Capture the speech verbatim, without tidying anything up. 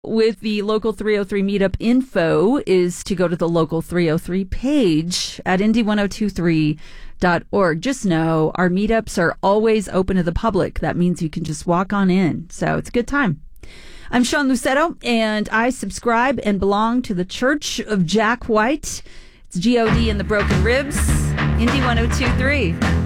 with the Local three oh three meetup info is to go to the Local three oh three page at indy ten twenty-three dot org. Just know our meetups are always open to the public. That means you can just walk on in. So it's a good time. I'm Sean Lucetto, and I subscribe and belong to the Church of Jack White. It's G O D and the Broken Ribs, Indy ten twenty-three.